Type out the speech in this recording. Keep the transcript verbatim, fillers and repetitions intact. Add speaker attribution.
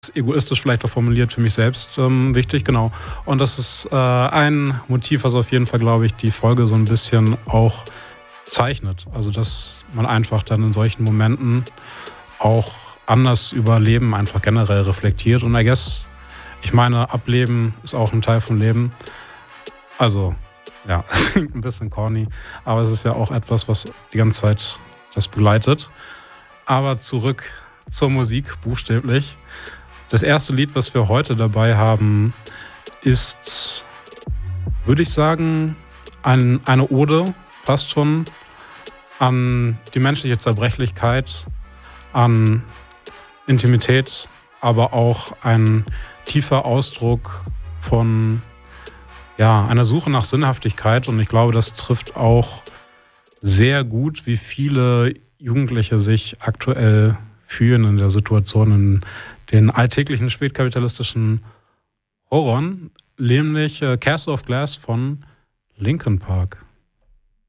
Speaker 1: egoistisch vielleicht auch formuliert, für mich selbst ähm, wichtig, genau. Und das ist äh, ein Motiv, was auf jeden Fall, glaube ich, die Folge so ein bisschen auch zeichnet. Also, dass man einfach dann in solchen Momenten auch anders über Leben einfach generell reflektiert. Und I guess, ich meine, Ableben ist auch ein Teil vom Leben. Also, ja, es klingt ein bisschen corny, aber es ist ja auch etwas, was die ganze Zeit das begleitet. Aber zurück zur Musik, buchstäblich. Das erste Lied, was wir heute dabei haben, ist, würde ich sagen, ein, eine Ode, fast schon, an die menschliche Zerbrechlichkeit, an Intimität, aber auch ein tiefer Ausdruck von ja, einer Suche nach Sinnhaftigkeit. Und ich glaube, das trifft auch sehr gut, wie viele Jugendliche sich aktuell fühlen in der Situation, in den alltäglichen spätkapitalistischen Horrorn, nämlich äh, Castle of Glass von Linkin Park.